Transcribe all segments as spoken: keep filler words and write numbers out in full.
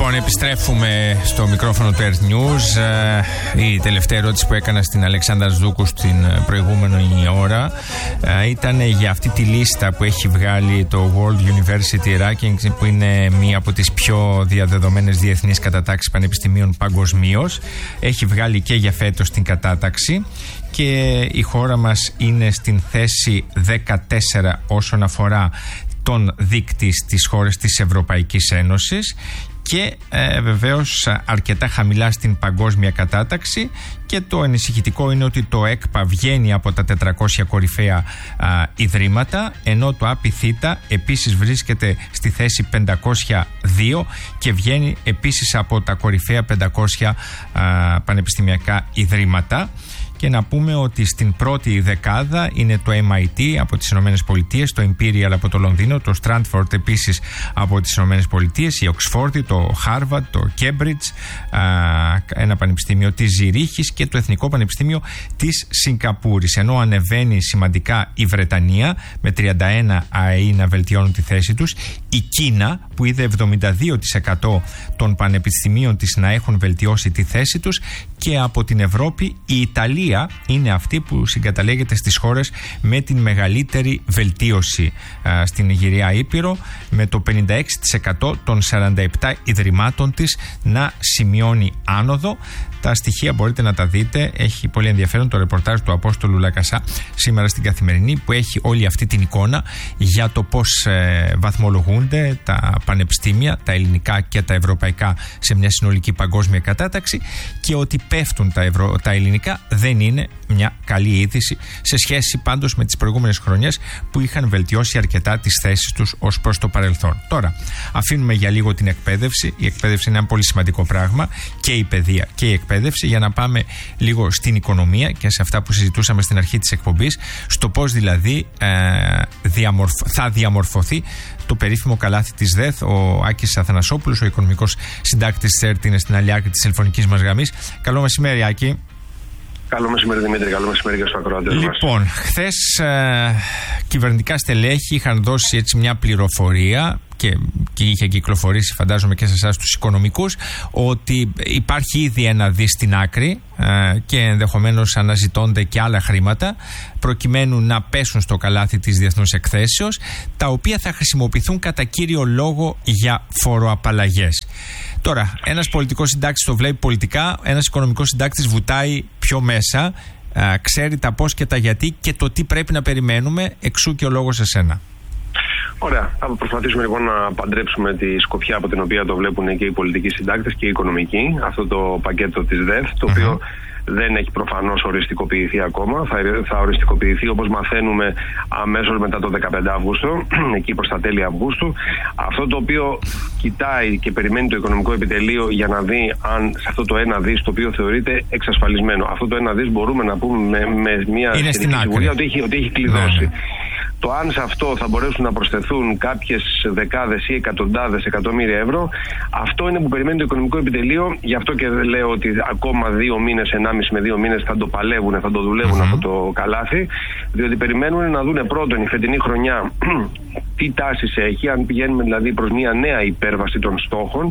Λοιπόν, επιστρέφουμε στο μικρόφωνο του Earth News. Η τελευταία ερώτηση που έκανα στην Αλεξάνδρα Σδούκου στην προηγούμενη ώρα ήταν για αυτή τη λίστα που έχει βγάλει το World University Ranking, που είναι μία από τις πιο διαδεδομένες διεθνείς κατατάξεις πανεπιστημίων παγκοσμίως. Έχει βγάλει και για φέτος την κατάταξη και η χώρα μας είναι στην θέση δεκατέσσερα όσον αφορά τον δείκτη στις χώρες της Ευρωπαϊκής Ένωσης και ε, βεβαίως αρκετά χαμηλά στην παγκόσμια κατάταξη. Και το ανησυχητικό είναι ότι το ΕΚΠΑ βγαίνει από τα τετρακόσια κορυφαία α, ιδρύματα, ενώ το ΑΠΙΘΙΤΑ επίσης βρίσκεται στη θέση πεντακόσια δύο και βγαίνει επίσης από τα κορυφαία πεντακόσια α, πανεπιστημιακά ιδρύματα. Και να πούμε ότι στην πρώτη δεκάδα είναι το εμ άι τι από τις Ηνωμένες Πολιτείες, το Imperial από το Λονδίνο, το Στράντφορντ επίσης από τις Ηνωμένες Πολιτείες, η Οξφόρδη, το Χάρβαρντ, το Κέμπριτζ, ένα πανεπιστήμιο της Ζηρίχης και το Εθνικό Πανεπιστήμιο της Σιγκαπούρης. Ενώ ανεβαίνει σημαντικά η Βρετανία με τριάντα ένα ΑΕΗ να βελτιώνουν τη θέση τους, η Κίνα που είδε εβδομήντα δύο τοις εκατό των πανεπιστημίων της να έχουν βελτιώσει τη θέση τους, και από την Ευρώπη η Ιταλία είναι αυτή που συγκαταλέγεται στις χώρες με την μεγαλύτερη βελτίωση α, στην Αιγυρία Ήπειρο, με το πενήντα έξι τοις εκατό των σαράντα επτά ιδρυμάτων της να σημειώνει άνοδο. Τα στοιχεία μπορείτε να τα δείτε. Έχει πολύ ενδιαφέρον το ρεπορτάζ του Απόστολου Λακασά σήμερα στην Καθημερινή, που έχει όλη αυτή την εικόνα για το πώς ε, βαθμολογούνται τα πανεπιστήμια, τα ελληνικά και τα ευρωπαϊκά, σε μια συνολική παγκόσμια κατάταξη, και ότι πέφτουν τα, ευρω... τα ελληνικά δεν είναι μια καλή είδηση σε σχέση πάντως με τις προηγούμενες χρονιές που είχαν βελτιώσει αρκετά τις θέσεις τους ως προς το παρελθόν. Τώρα αφήνουμε για λίγο την εκπαίδευση. Η εκπαίδευση είναι ένα πολύ σημαντικό πράγμα, και η παιδεία και η εκπαίδευση, για να πάμε λίγο στην οικονομία και σε αυτά που συζητούσαμε στην αρχή της εκπομπής, στο πώς δηλαδή ε, διαμορφ... θα διαμορφωθεί το περίφημο καλάθι της ΔΕΘ. Ο Άκης Αθανασόπουλος, ο οικονομικός συντάκτης της ΕΡΤ, είναι στην άλλη άκρη της τηλεφωνικής μας γραμμής. Καλό μεσημέρι, Άκη. Καλό μεσημέρι, Δημήτρη. Καλό μεσημέρι και στους ακροατές μας. Λοιπόν, χθες ε, κυβερνητικά στελέχη είχαν δώσει έτσι μια πληροφορία και, και είχε κυκλοφορήσει, φαντάζομαι, και σε εσάς τους οικονομικούς, ότι υπάρχει ήδη ένα δις στην άκρη ε, και ενδεχομένως αναζητώνται και άλλα χρήματα προκειμένου να πέσουν στο καλάθι της διεθνούς εκθέσεως, τα οποία θα χρησιμοποιηθούν κατά κύριο λόγο για φοροαπαλλαγές. Τώρα, ένας πολιτικός συντάκτης το βλέπει πολιτικά, ένας οικονομικός συντάκτης βουτάει πιο μέσα, α, ξέρει τα πώς και τα γιατί και το τι πρέπει να περιμένουμε, εξού και ο λόγος σε σένα. Ωραία. Θα προσπαθήσουμε λοιπόν να παντρέψουμε τη σκοπιά από την οποία το βλέπουν και οι πολιτικοί συντάκτες και οι οικονομικοί, αυτό το πακέτο της ΔΕΘ, το uh-huh. οποίο δεν έχει προφανώς οριστικοποιηθεί ακόμα. Θα, θα οριστικοποιηθεί, όπως μαθαίνουμε, αμέσως μετά το δεκαπέντε Αυγούστου, εκεί προς τα τέλη Αυγούστου. Αυτό το οποίο κοιτάει και περιμένει το οικονομικό επιτελείο για να δει αν σε αυτό το ένα δις, το οποίο θεωρείται εξασφαλισμένο, αυτό το ένα δις μπορούμε να πούμε με, με μια σχετική σιγουριά ότι έχει, ότι έχει κλειδώσει. Ναι. Το αν σε αυτό θα μπορέσουν να προσθεθούν κάποιες δεκάδες ή εκατοντάδες εκατομμύρια ευρώ, αυτό είναι που περιμένει το οικονομικό επιτελείο. Γι' αυτό και λέω ότι ακόμα δύο μήνες, ενάμιση με δύο μήνες θα το παλεύουν, θα το δουλεύουν mm-hmm. αυτό το καλάθι. Διότι περιμένουν να δούνε πρώτον η φετινή χρονιά τι τάσεις έχει, αν πηγαίνουμε δηλαδή προς μια νέα υπέρβαση των στόχων.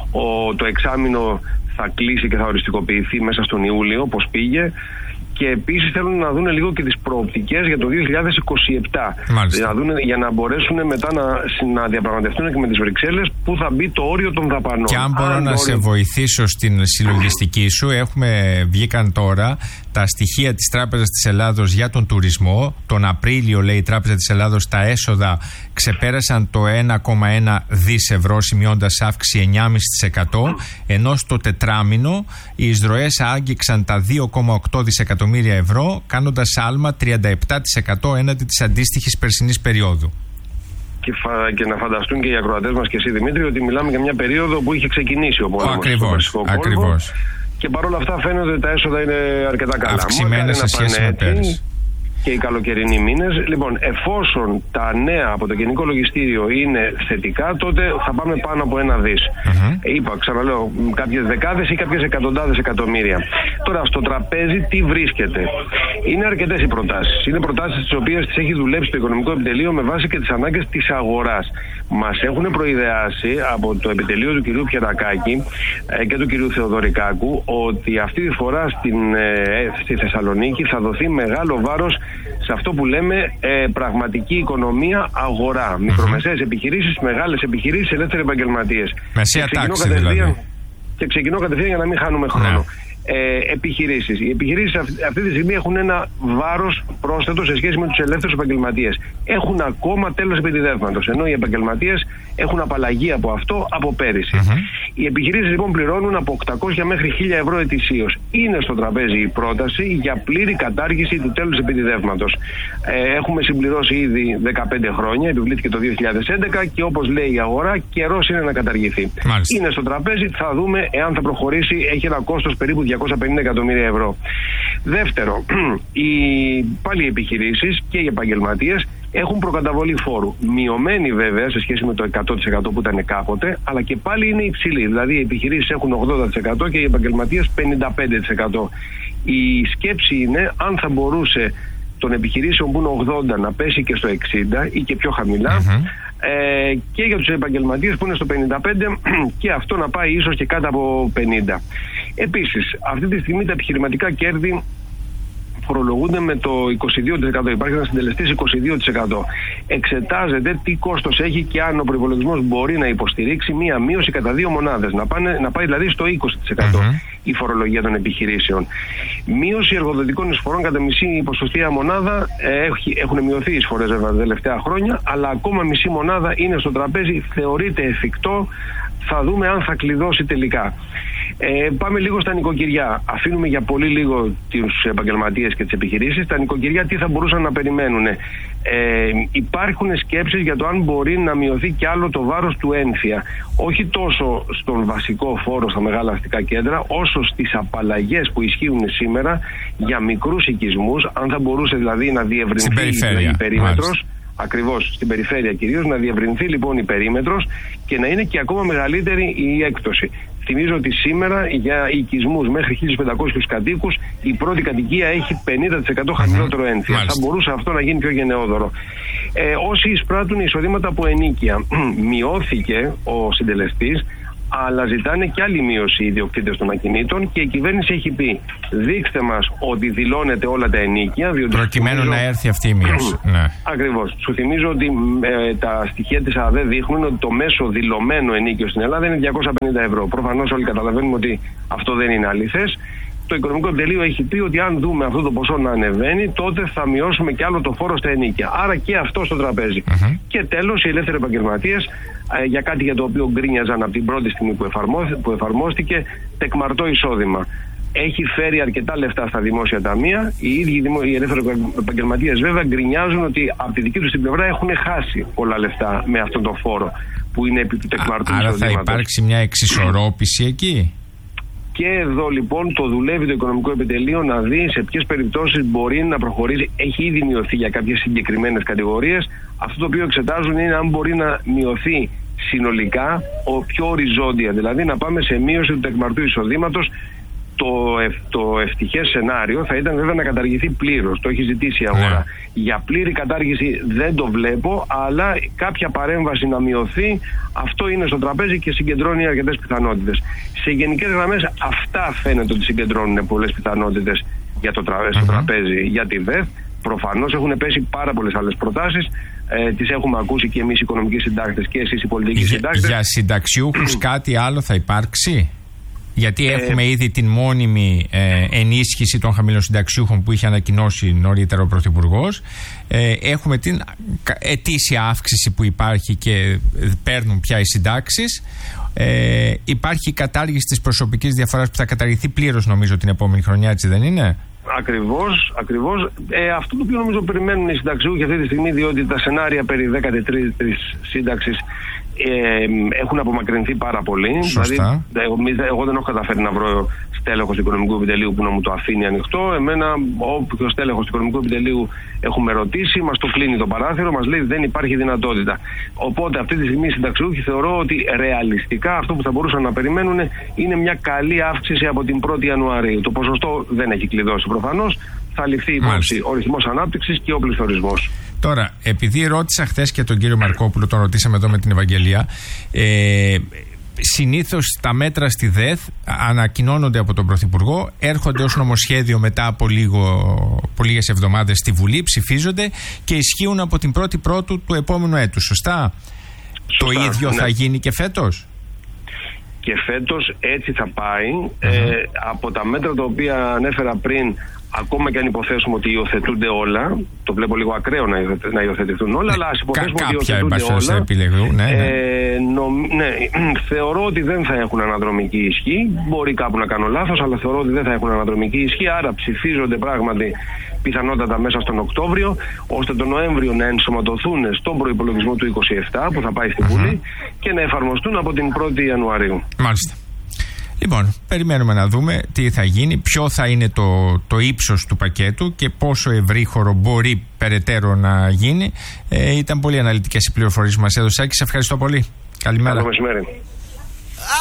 Ο, το εξάμηνο θα κλείσει και θα οριστικοποιηθεί μέσα στον Ιούλιο, πώς πήγε. Και επίσης θέλουν να δουν λίγο και τις προοπτικές για το δύο χιλιάδες είκοσι επτά. Να δουν, για να μπορέσουν μετά να, να διαπραγματευτούν και με τις Βρυξέλλες πού θα μπει το όριο των δαπανών. Και αν μπορώ αν να όριο... σε βοηθήσω στην συλλογιστική σου, έχουμε βγήκαν τώρα τα στοιχεία της Τράπεζας της Ελλάδος για τον τουρισμό. Τον Απρίλιο, λέει η Τράπεζα της Ελλάδος, τα έσοδα ξεπέρασαν το ένα κόμμα ένα δις ευρώ, σημειώντας αύξηση εννιά κόμμα πέντε τοις εκατό, ενώ στο τετράμινο οι εισρωές άγγιξαν τα δύο κόμμα οκτώ δισεκατομμύρια ευρώ, κάνοντας άλμα τριάντα επτά τοις εκατό έναντι της αντίστοιχης περσινής περίοδου. Και, φα... και να φανταστούν και οι ακροατές μας και εσύ, Δημήτρη, ότι μιλάμε για μια περίοδο που είχε ξεκινήσει ο πόλεμος. Ακριβώς, ακριβώς. Και παρόλα αυτά φαίνεται ότι τα έσοδα είναι αρκετά καλά. Αυξημένα σε σχέση με πέρυσι. και οι καλοκαιρινοί μήνες. Λοιπόν, εφόσον τα νέα από το Γενικό Λογιστήριο είναι θετικά, τότε θα πάμε πάνω από ένα δις. Mm-hmm. Είπα, ξαναλέω, κάποιες δεκάδες ή κάποιες εκατοντάδες εκατομμύρια. Τώρα, στο τραπέζι τι βρίσκεται? Είναι αρκετές οι προτάσεις. Είναι προτάσεις τις οποίες τις έχει δουλέψει το Οικονομικό Επιτελείο με βάση και τις ανάγκες της αγοράς. Μας έχουν προειδεάσει από το επιτελείο του κυρίου Πιερακάκη ε, και του κυρίου Θεοδωρικάκου ότι αυτή τη φορά στην, ε, στη Θεσσαλονίκη θα δοθεί μεγάλο βάρος σε αυτό που λέμε ε, πραγματική οικονομία αγορά. Mm-hmm. Μικρομεσαίες επιχειρήσεις, μεγάλες επιχειρήσεις, ελεύθεροι επαγγελματίες. Μεσαία τάξη δηλαδή. Και ξεκινώ κατευθείαν για να μην χάνουμε χρόνο. Yeah. Ε, επιχειρήσεις. Οι επιχειρήσεις αυτή, αυτή τη στιγμή έχουν ένα βάρος πρόσθετο σε σχέση με τους ελεύθερους επαγγελματίες. Έχουν ακόμα τέλος επιδιδεύματος, ενώ οι επαγγελματίες έχουν απαλλαγή από αυτό από πέρυσι. Mm-hmm. Οι επιχειρήσεις λοιπόν πληρώνουν από οκτακόσια μέχρι χίλια ευρώ ετησίως. Είναι στο τραπέζι η πρόταση για πλήρη κατάργηση του τέλους επιδιδεύματος. Ε, έχουμε συμπληρώσει ήδη δεκαπέντε χρόνια, επιβλήθηκε το δύο χιλιάδες έντεκα και όπως λέει η αγορά, καιρός είναι να καταργηθεί. Μάλιστα. Είναι στο τραπέζι, θα δούμε εάν θα προχωρήσει. Έχει ένα κόστος περίπου διακόσια πενήντα εκατομμύρια ευρώ. Δεύτερο, οι, πάλι οι επιχειρήσεις και οι επαγγελματίες έχουν προκαταβολή φόρου. Μειωμένη βέβαια σε σχέση με το εκατό τοις εκατό που ήταν κάποτε, αλλά και πάλι είναι υψηλή. Δηλαδή οι επιχειρήσεις έχουν ογδόντα τοις εκατό και οι επαγγελματίες πενήντα πέντε τοις εκατό. Η σκέψη είναι αν θα μπορούσε των επιχειρήσεων που είναι ογδόντα να πέσει και στο εξήντα ή και πιο χαμηλά. Mm-hmm. Ε, και για τους επαγγελματίες που είναι στο πενήντα πέντε και αυτό να πάει ίσως και κάτω από πενήντα. Επίσης, αυτή τη στιγμή τα επιχειρηματικά κέρδη φορολογούνται με το είκοσι δύο τοις εκατό. Υπάρχει ένα συντελεστής είκοσι δύο τοις εκατό. Εξετάζεται τι κόστος έχει και αν ο προϋπολογισμός μπορεί να υποστηρίξει μία μείωση κατά δύο μονάδες. Να, πάνε, να πάει δηλαδή στο είκοσι τοις εκατό mm-hmm. η φορολογία των επιχειρήσεων. Μείωση εργοδοτικών εισφορών κατά μισή ποσοστία μονάδα. Ε, έχουν μειωθεί οι εισφορές βέβαια τα τελευταία χρόνια, αλλά ακόμα μισή μονάδα είναι στο τραπέζι. Θεωρείται εφικτό. Θα δούμε αν θα κλειδώσει τελικά. Ε, πάμε λίγο στα νοικοκυριά. Αφήνουμε για πολύ λίγο τους επαγγελματίες και τις επιχειρήσεις. Τα νοικοκυριά τι θα μπορούσαν να περιμένουν? Ε, υπάρχουν σκέψεις για το αν μπορεί να μειωθεί κι άλλο το βάρος του ένφια. Όχι τόσο στον βασικό φόρο στα μεγάλα αστικά κέντρα, όσο στις απαλλαγές που ισχύουν σήμερα για μικρούς οικισμούς. Αν θα μπορούσε δηλαδή να διευρυνθεί η περίμετρος. Ακριβώς, στην περιφέρεια κυρίως, να διευρυνθεί λοιπόν η περίμετρος και να είναι και ακόμα μεγαλύτερη η έκπτωση. Θυμίζω ότι σήμερα για οικισμούς μέχρι χίλιους πεντακόσιους κατοίκους η πρώτη κατοικία έχει πενήντα τοις εκατό χαμηλότερο ένφια. Mm-hmm. Θα μπορούσε αυτό να γίνει πιο γενναιόδωρο. Ε, όσοι εισπράττουν εισοδήματα από ενοίκια, μειώθηκε ο συντελεστής, αλλά ζητάνε και άλλη μείωση οι ιδιοκτήτες των ακινήτων και η κυβέρνηση έχει πει: δείξτε μας ότι δηλώνετε όλα τα ενοίκια. Προκειμένου θυμίζω... να έρθει αυτή η μείωση. Ναι. Ακριβώς. Σου θυμίζω ότι ε, τα στοιχεία της ΑΔΕ δείχνουν ότι το μέσο δηλωμένο ενίκιο στην Ελλάδα είναι διακόσια πενήντα ευρώ. Προφανώς όλοι καταλαβαίνουμε ότι αυτό δεν είναι αληθές. Το Οικονομικό Επιτελείο έχει πει ότι αν δούμε αυτό το ποσό να ανεβαίνει, τότε θα μειώσουμε κι άλλο το φόρο στα ενοίκια. Άρα και αυτό στο τραπέζι. Mm-hmm. Και τέλος, οι ελεύθεροι επαγγελματίες, ε, για κάτι για το οποίο γκρίνιαζαν από την πρώτη στιγμή που, που εφαρμόστηκε, τεκμαρτό εισόδημα. Έχει φέρει αρκετά λεφτά στα δημόσια ταμεία. Οι ίδιοι οι ελεύθεροι επαγγελματίες βέβαια γκρινιάζουν ότι από τη δική τους την πλευρά έχουν χάσει πολλά λεφτά με αυτόν τον φόρο που είναι επί του τεκμαρτού εισοδήματος. Άρα θα υπάρξει μια εξισορρόπηση εκεί. Και εδώ λοιπόν το δουλεύει το Οικονομικό Επιτελείο να δει σε ποιες περιπτώσεις μπορεί να προχωρήσει. Έχει ήδη μειωθεί για κάποιες συγκεκριμένες κατηγορίες. Αυτό το οποίο εξετάζουν είναι αν μπορεί να μειωθεί συνολικά ο πιο οριζόντια. Δηλαδή να πάμε σε μείωση του τεκμαρτού εισοδήματος. Το, ευ, το ευτυχές σενάριο θα ήταν βέβαια να καταργηθεί πλήρως. Το έχει ζητήσει η αγορά. Yeah. Για πλήρη κατάργηση δεν το βλέπω, αλλά κάποια παρέμβαση να μειωθεί, αυτό είναι στο τραπέζι και συγκεντρώνει αρκετές πιθανότητες. Σε γενικές γραμμές αυτά φαίνεται ότι συγκεντρώνουν πολλές πιθανότητες για το τρα, στο mm-hmm. τραπέζι για τη ΔΕΘ. Προφανώς έχουν πέσει πάρα πολλές άλλες προτάσεις. Ε, τις έχουμε ακούσει και εμείς οι οικονομικοί συντάκτες και εσείς οι πολιτικοί συντάκτες. Για συνταξιούχους κάτι άλλο θα υπάρξει? Γιατί έχουμε ε, ήδη την μόνιμη ε, ενίσχυση των χαμηλοσυνταξιούχων που είχε ανακοινώσει νωρίτερα ο Πρωθυπουργός. Ε, έχουμε την ετήσια αύξηση που υπάρχει και παίρνουν πια οι συντάξεις. Ε, υπάρχει η κατάργηση της προσωπικής διαφοράς που θα καταργηθεί πλήρως νομίζω την επόμενη χρονιά, έτσι δεν είναι? Ακριβώς, ακριβώς. Ε, αυτό το οποίο νομίζω περιμένουν οι συνταξιούχοι αυτή τη στιγμή, διότι τα σενάρια περί δέκατης τρίτης σύνταξης ε, έχουν απομακρυνθεί πάρα πολύ. Δηλαδή, εγώ, εγώ δεν έχω καταφέρει να βρω στέλεχος του Οικονομικού Επιτελείου που να μου το αφήνει ανοιχτό. Εμένα, όποιο στέλεχος του Οικονομικού Επιτελείου έχουμε ρωτήσει, μας το κλείνει το παράθυρο, μας λέει δεν υπάρχει δυνατότητα. Οπότε αυτή τη στιγμή οι συνταξιούχοι θεωρώ ότι ρεαλιστικά αυτό που θα μπορούσαν να περιμένουν είναι μια καλή αύξηση από την πρώτη Ιανουαρίου. Το ποσοστό δεν έχει κλειδώσει προφανώς. Θα ληφθεί υπόψη ο ρυθμός ανάπτυξης και ο πληθωρισμός. Τώρα, επειδή ρώτησα χθες και τον κύριο Μαρκόπουλο, τον ρωτήσαμε εδώ με την Ευαγγελία, ε, συνήθως τα μέτρα στη ΔΕΘ ανακοινώνονται από τον Πρωθυπουργό, έρχονται ως νομοσχέδιο μετά από, λίγο, από λίγες εβδομάδες στη Βουλή, ψηφίζονται και ισχύουν από την πρώτη Πρώτου του επόμενου έτους. Σωστά? Σωστά, το ίδιο ναι. θα γίνει και φέτος? Και φέτος έτσι θα πάει. Mm-hmm. Ε, από τα μέτρα τα οποία ανέφερα πριν, ακόμα και αν υποθέσουμε ότι υιοθετούνται όλα, το βλέπω λίγο ακραίο να, υιοθε, να υιοθετηθούν όλα, ναι, αλλά ας υποθέσουμε ότι υιοθετούνται όλα. Επιλεγού, ναι, ναι. Ε, νο, ναι, θεωρώ ότι δεν θα έχουν αναδρομική ισχύ. Μπορεί κάπου να κάνω λάθος, αλλά θεωρώ ότι δεν θα έχουν αναδρομική ισχύ. Άρα ψηφίζονται πράγματι πιθανότατα μέσα στον Οκτώβριο, ώστε τον Νοέμβριο να ενσωματωθούν στον προϋπολογισμό του είκοσι επτά που θα πάει στην Βουλή uh-huh. και να εφαρμοστούν από την πρώτη Ιανουαρίου. Μάλιστα. Λοιπόν, περιμένουμε να δούμε τι θα γίνει, ποιο θα είναι το, το ύψος του πακέτου και πόσο ευρύχωρο μπορεί περαιτέρω να γίνει. Ε, ήταν πολύ αναλυτικές οι πληροφορίες που μας έδωσε. Σε ευχαριστώ πολύ. Καλημέρα. Καλό μεσημέρι.